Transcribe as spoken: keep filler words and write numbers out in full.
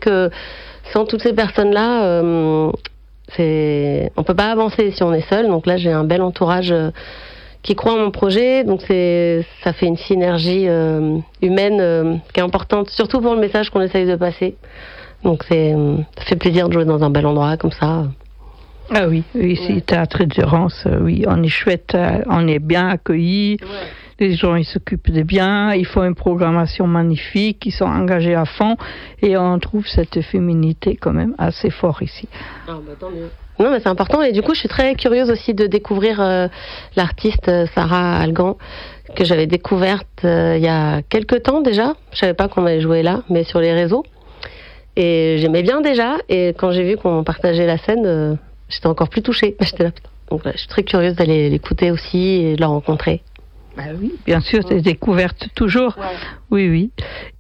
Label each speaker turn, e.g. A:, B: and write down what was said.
A: que sans toutes ces personnes-là, euh, c'est... on peut pas avancer si on est seul. Donc là, j'ai un bel entourage euh, qui croit en mon projet. Donc c'est, ça fait une synergie euh, humaine euh, qui est importante, surtout pour le message qu'on essaye de passer. Donc c'est, ça fait plaisir de jouer dans un bel endroit comme ça.
B: Ah oui, oui, ici, ouais. Théâtre Endurance, oui, on est chouette, on est bien accueillis. Ouais. Les gens, ils s'occupent des biens, ils font une programmation magnifique, ils sont engagés à fond et on trouve cette féminité quand même assez fort ici.
A: Ah, bah, tant mieux. Non, mais c'est important et du coup, je suis très curieuse aussi de découvrir euh, l'artiste Sarah Algan que j'avais découverte euh, il y a quelques temps déjà. Je savais pas qu'on allait jouer là, mais sur les réseaux. Et j'aimais bien déjà et quand j'ai vu qu'on partageait la scène, euh, j'étais encore plus touchée. J'étais là, putain. Donc là, je suis très curieuse d'aller l'écouter aussi et de la rencontrer.
B: Ben oui, bien sûr, c'est découverte toujours. Ouais. Oui, oui.